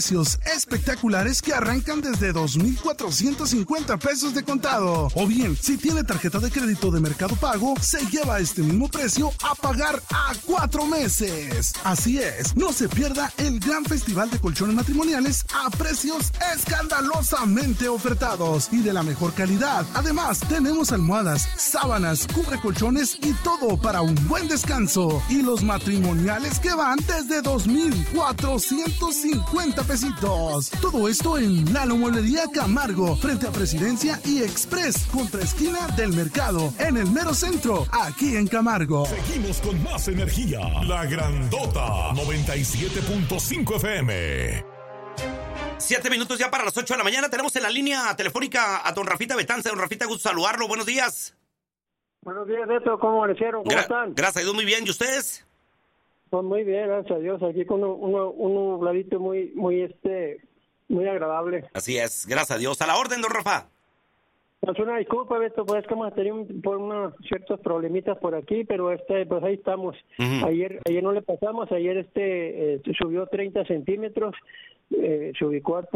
Precios espectaculares que arrancan desde 2,450 pesos de contado. O bien, si tiene tarjeta de crédito de Mercado Pago, se lleva este mismo precio a pagar a 4 meses. Así es, no se pierda el gran festival de colchones matrimoniales a precios escandalosamente ofertados y de la mejor calidad. Además, tenemos almohadas, sábanas, cubre colchones y todo para un buen descanso. Y los matrimoniales que van desde 2,450 pesitos. Todo esto en Lalo Mueblería Camargo, frente a Presidencia y Express, contra esquina del mercado, en el mero centro, aquí en Camargo. Seguimos con más energía. La Grandota 97.5 FM. 7 minutos ya para las 8 de la mañana. Tenemos en la línea telefónica a don Rafita Betanza. Don Rafita, gusto saludarlo. Buenos días. Buenos días, Beto. ¿Cómo amanecieron? ¿Cómo están? Gracias a Dios, muy bien. ¿Y ustedes? Pues muy bien, gracias a Dios. Aquí con un nubladito muy agradable. Así es, gracias a Dios. A la orden, don Rafa. Pues una disculpa, Beto, pues que hemos tenido unos ciertos problemitas por aquí, pero pues ahí estamos. Uh-huh. Ayer no le pasamos, ayer subió 30 centímetros, se ubicó al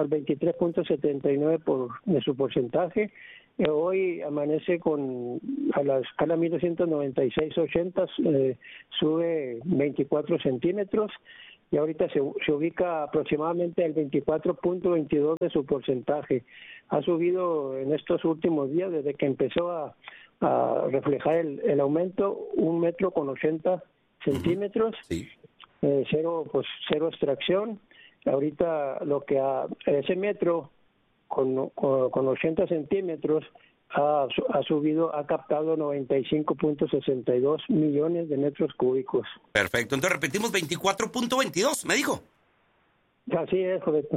23.79 de su porcentaje. Hoy amanece a la escala 1296/80, sube 24 centímetros y ahorita se ubica aproximadamente al 24.22 de su porcentaje. Ha subido en estos últimos días, desde que empezó a reflejar el aumento, 1,80 metros Sí. Cero extracción. Ahorita ese metro con 80 centímetros ha captado 95.62 millones de metros cúbicos. Perfecto, entonces repetimos 24.22, me dijo. Así es, correcto.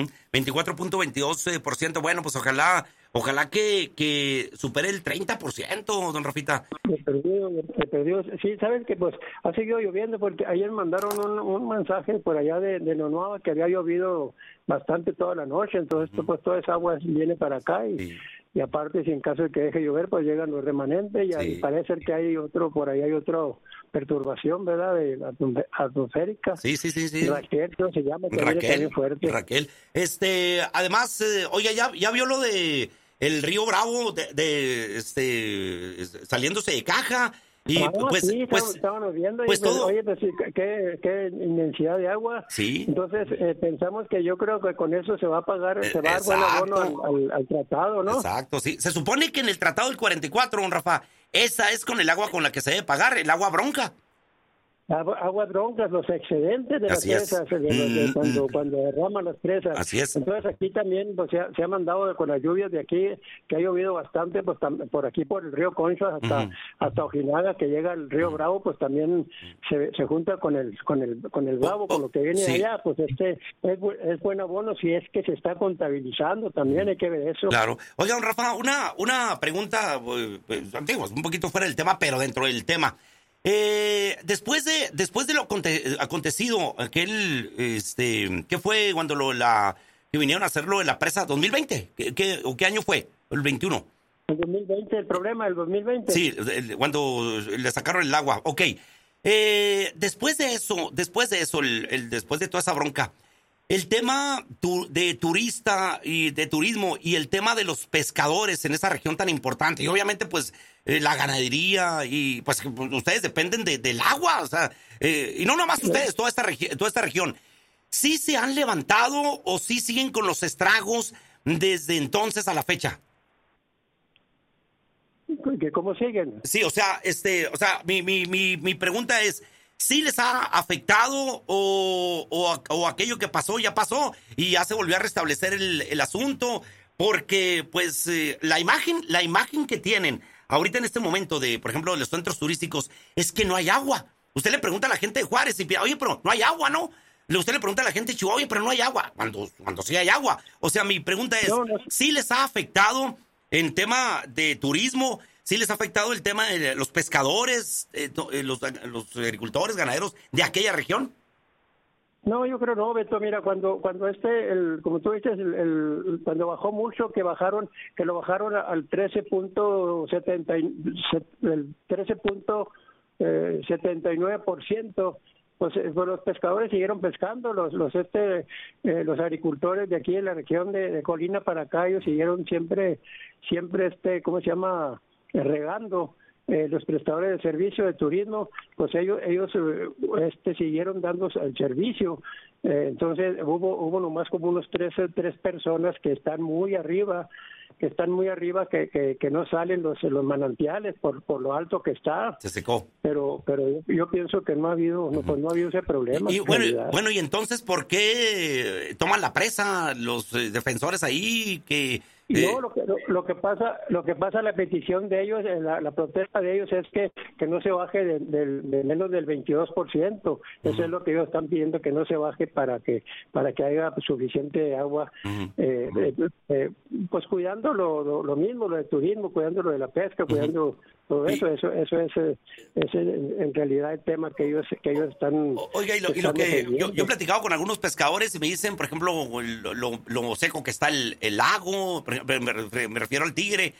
24.22%, bueno, pues ojalá que supere el 30%, don Rafita. Se perdió. Sí, sabes que pues ha seguido lloviendo, porque ayer mandaron un mensaje por allá de Nonuava que había llovido bastante toda la noche, entonces pues toda esa agua viene para acá y aparte, si en caso de que deje llover, pues llegan los remanentes y parece ser que hay otra perturbación, ¿verdad? De atmosférica. Sí. Raquel, ¿no se llama? Raquel, fuerte. Raquel. Además, oiga, ya vio lo de el río Bravo saliéndose de caja. Y estábamos viendo, pues todo. Oye, pues qué inmensidad de agua. Sí. Entonces pensamos que yo creo que con eso se va a pagar, se va a dar buen abono al tratado, ¿no? Exacto, sí. Se supone que en el tratado del 44, don Rafa, esa es con el agua con la que se debe pagar, el agua bronca. Aguas broncas, los excedentes de Así las presas, cuando derraman las presas. Así es. Entonces aquí también pues, se ha mandado con las lluvias de aquí, que ha llovido bastante, pues por aquí por el río Concho hasta Ojinaga, que llega el río Bravo, pues también se junta con el Bravo, con lo que viene de allá, pues es buen abono si es que se está contabilizando, también hay que ver eso. Claro. Oiga, don Rafa, una pregunta, digo, un poquito fuera del tema, pero dentro del tema. Después de lo acontecido, ¿qué fue cuando que vinieron a hacerlo en la presa 2020? ¿Qué año fue? ¿El 21? El 2020, el problema del 2020. Sí, cuando le sacaron el agua. Ok. Después de eso, después de toda esa bronca, el tema de turista y de turismo y el tema de los pescadores en esa región tan importante, y obviamente pues la ganadería y pues ustedes dependen del agua, o sea, y no nomás ustedes, toda esta región, ¿sí se han levantado o sí siguen con los estragos desde entonces a la fecha? ¿Cómo siguen? Sí, o sea, mi pregunta es, ¿sí les ha afectado o aquello que pasó ya pasó y ya se volvió a restablecer el asunto? Porque, pues, la imagen que tienen ahorita en este momento por ejemplo, de los centros turísticos es que no hay agua. Usted le pregunta a la gente de Juárez y oye, pero no hay agua, ¿no? Usted le pregunta a la gente de Chihuahua, oye, pero no hay agua, cuando sí hay agua. O sea, mi pregunta es, ¿sí les ha afectado en tema de turismo? ¿Sí les ha afectado el tema de los pescadores, los agricultores, ganaderos de aquella región? No, yo creo no, Beto. Mira, cuando como tú dices, cuando bajó mucho, que lo bajaron al 13.79%, pues los pescadores siguieron pescando, los agricultores de aquí de la región de Colina para acá, ellos siguieron siempre ¿cómo se llama? Regando. Los prestadores de servicio de turismo, pues ellos siguieron dando el servicio. Entonces hubo nomás como unos tres personas que están muy arriba, que no salen los manantiales por lo alto que está. Se secó. Pero yo pienso que no ha habido ese problema. Y bueno, y entonces, ¿por qué toman la presa los defensores ahí que... No, lo que pasa, la petición de ellos, la protesta de ellos es que no se baje de menos del 22%. Eso es lo que ellos están pidiendo, que no se baje para que haya suficiente agua, pues cuidando lo mismo, lo del turismo, cuidando lo de la pesca, cuidando todo eso. Eso es en realidad el tema que ellos están. Oiga, y lo que yo he platicado con algunos pescadores y me dicen, por ejemplo, lo seco que está el lago, me refiero al Tigre,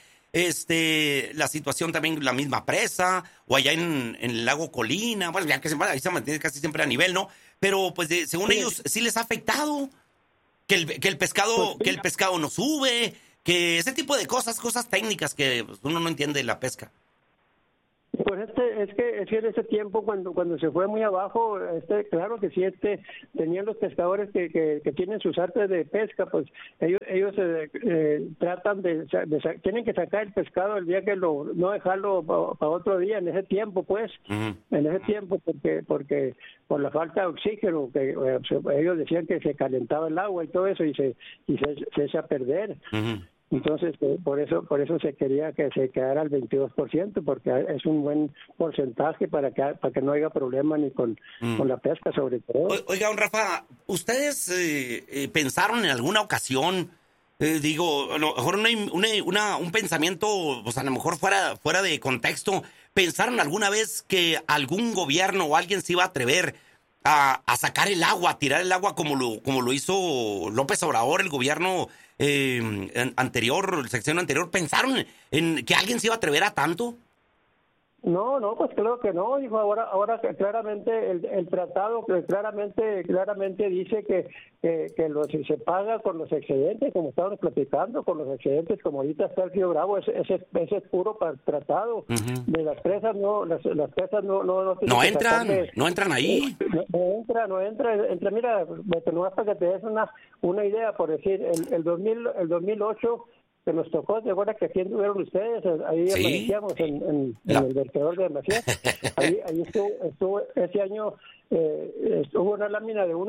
la situación también, la misma presa, o allá en el lago Colina, bueno, ya que ahí se mantiene casi siempre a nivel, ¿no? Pero pues según ellos sí les ha afectado que el pescado no sube, que ese tipo de cosas técnicas que pues, uno no entiende de la pesca. Pues es que en ese tiempo cuando se fue muy abajo, claro que sí, tenían los pescadores que tienen sus artes de pesca, pues ellos tratan tienen que sacar el pescado el día que no dejarlo para otro día, en ese tiempo, pues, en ese tiempo, porque por la falta de oxígeno, que ellos decían que se calentaba el agua y todo eso y se echa a perder. Entonces, por eso se quería que se quedara al 22%, porque es un buen porcentaje para que no haya problema ni con la pesca, sobre todo. Oiga, don Rafa, ¿ustedes pensaron en alguna ocasión, a lo mejor un pensamiento, pues a lo mejor fuera de contexto, pensaron alguna vez que algún gobierno o alguien se iba a atrever a sacar el agua, a tirar el agua como lo hizo López Obrador, el gobierno anterior, el sexenio anterior? ¿Pensaron en que alguien se iba a atrever a tanto? No, pues creo que no, hijo. Ahora claramente el tratado claramente dice que se paga con los excedentes, como estábamos platicando, con los excedentes, como ahorita está el Río Bravo, ese es puro para el tratado. De las presas las presas no entran ahí. No entra, mira, nomás para que te des una idea, por decir, el 2008 que nos tocó, de acuerdo que aquí estuvieron ustedes, ahí amanecíamos en el vertedor de Macías, ahí estuvo ese año, estuvo una lámina de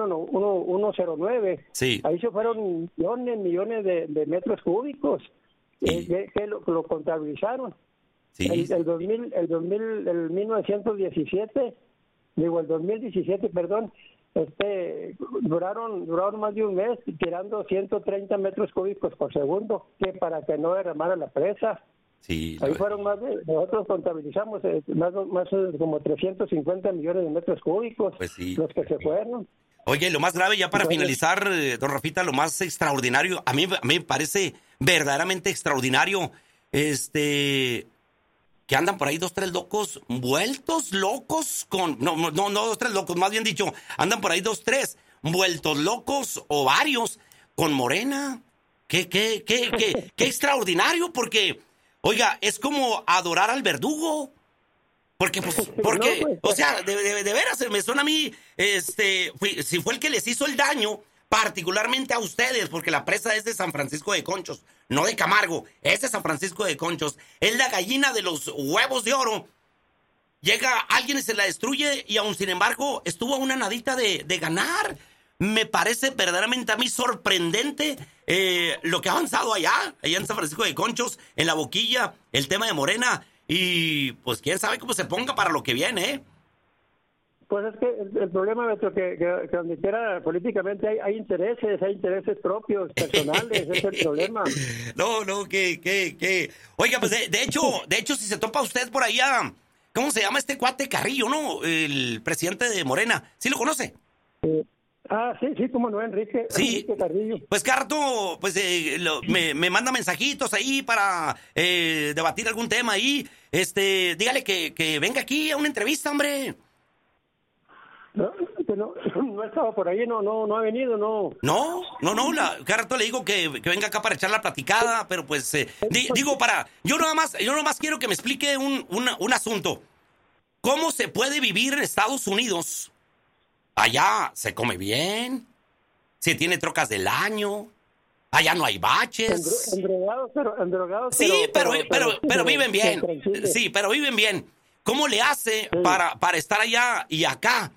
109, ahí se fueron millones de metros cúbicos, que lo contabilizaron. El 2017, perdón, duraron más de un mes tirando 130 metros cúbicos por segundo, que para que no derramara la presa. Sí, ahí fueron nosotros contabilizamos más como 350 millones de metros cúbicos, pues los que se fueron. Oye, lo más grave, ya para finalizar, don Rafita, lo más extraordinario, a mí me parece verdaderamente extraordinario, que andan por ahí 2-3 locos vueltos locos no 2-3 locos, más bien dicho, andan por ahí 2-3 vueltos locos o varios con Morena. Qué extraordinario, porque, oiga, es como adorar al verdugo. Porque, o sea, de veras, me suena a mí, si fue el que les hizo el daño, particularmente a ustedes, porque la presa es de San Francisco de Conchos, no de Camargo, es de San Francisco de Conchos, es la gallina de los huevos de oro. Llega alguien y se la destruye y aún sin embargo estuvo a una nadita de ganar. Me parece verdaderamente a mí sorprendente lo que ha avanzado allá en San Francisco de Conchos, en La Boquilla, el tema de Morena, y pues quién sabe cómo se ponga para lo que viene, ¿eh? Pues es que el problema, Beto, que donde quiera políticamente hay intereses propios, personales, ese es el problema. No, que. Oiga, pues de hecho, si se topa usted por allá, ¿cómo se llama este cuate Carrillo, no? El presidente de Morena, ¿sí lo conoce? Sí, cómo no, Enrique. Sí, Enrique Carrillo. Pues Carto, pues me manda mensajitos ahí para debatir algún tema ahí. Dígale que venga aquí a una entrevista, hombre. No ha estado por ahí, no ha venido, no. No, cada rato le digo que venga acá para echar la platicada, pero pues, yo nada más quiero que me explique un asunto. ¿Cómo se puede vivir en Estados Unidos? Allá se come bien, se tiene trocas del año, allá no hay baches. Endrogados, sí, pero viven bien. Sí, pero viven bien. ¿Cómo le hace para estar allá y acá?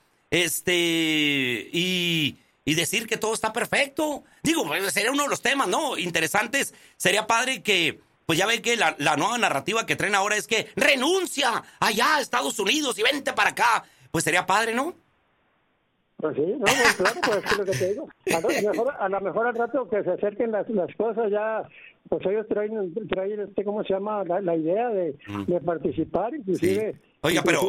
Y decir que todo está perfecto. Digo, sería uno de los temas, ¿no? Interesantes. Sería padre que, pues ya ve que la nueva narrativa que traen ahora es que renuncia allá a Estados Unidos y vente para acá. Pues sería padre, ¿no? Pues sí, no, pues claro, pues es lo que te digo. A lo mejor al rato que se acerquen las cosas ya, pues ellos traen ¿cómo se llama? La idea de participar, inclusive. Sí. Oiga, pero,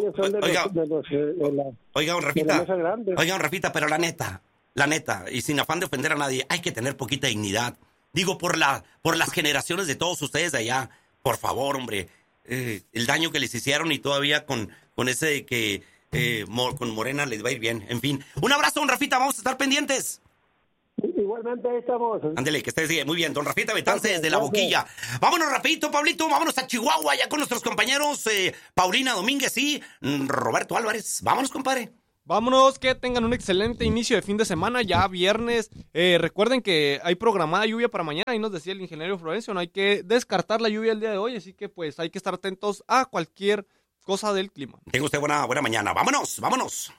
oiga, don Rafita, pero la neta, y sin afán de ofender a nadie, hay que tener poquita dignidad. Digo, por las generaciones de todos ustedes de allá, por favor, hombre, el daño que les hicieron y todavía con ese de que con Morena les va a ir bien. En fin, un abrazo, don Rafita, vamos a estar pendientes. Igualmente ahí estamos. Ándele, que estés bien. Muy bien, don Rafita Betance desde La Boquilla. Vámonos rapidito, Pablito, vámonos a Chihuahua, ya con nuestros compañeros Paulina Domínguez y Roberto Álvarez. Vámonos, compadre. Vámonos, que tengan un excelente inicio de fin de semana, ya viernes. Recuerden que hay programada lluvia para mañana, ahí nos decía el ingeniero Florencio, no hay que descartar la lluvia el día de hoy, así que pues hay que estar atentos a cualquier cosa del clima. Tenga usted buena mañana. Vámonos.